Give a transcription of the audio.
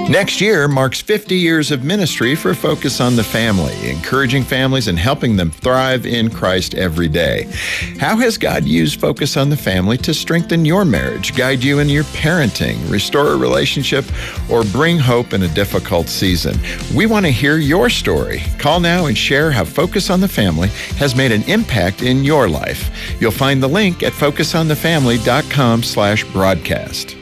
Next year marks 50 years of ministry for Focus on the Family, encouraging families and helping them thrive in Christ every day. How has God used Focus on the Family to strengthen your marriage, guide you in your parenting, restore a relationship, or bring hope in a difficult season? We want to hear your story. Call now and share how Focus on the Family has made an impact in your life. You'll find the link at focusonthefamily.com/broadcast.